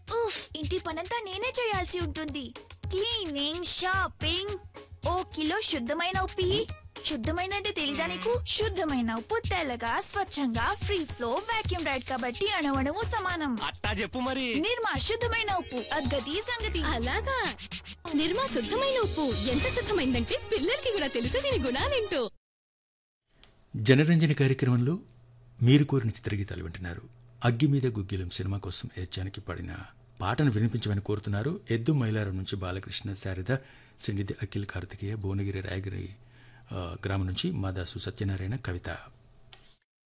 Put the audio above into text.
ఉఫ్, ఇంటి పనంతా నేనే చేయాల్సి ఉంటుంది. క్లీనింగ్, షాపింగ్, ఓ కిలో శుద్ధమైన ఉప్పు ఇయ్యి. శుద్ధమైన అంటే తెలీదా నీకు? శుద్ధమైన ఉప్పు తెల్లగా స్వచ్ఛంగా ఫ్రీ ఫ్లో వాక్యూమ్ రైడ్ కాబట్టి అణువణువు సమానం. అట్టా చెప్పు మరి. నిర్మా శుద్ధమైన ఉప్పు, అగ్గది సంగతి. అలాగా నిర్మా శుద్ధమైన ఉప్పు ఎంత శుద్ధమైందంటే పిల్లలకి కూడా తెలుసు దీని గుణాలేంటో. జనరంజని కార్యక్రమంలో మీరు కోరిన చిత్రగీతాలు వింటున్నారు. అగ్గి మీద గుగ్గిలం సినిమా కోసం యజ్ఞానికి పాడిన పాటను వినిపించమని కోరుతున్నారు. ఎద్దు మైలారం నుంచి బాలకృష్ణ, శారద, సిండిది అఖిల్, కార్తికేయ, భువనగిరి రాయగిరి గ్రామం నుంచి మాదాసు సత్యనారాయణ, కవిత.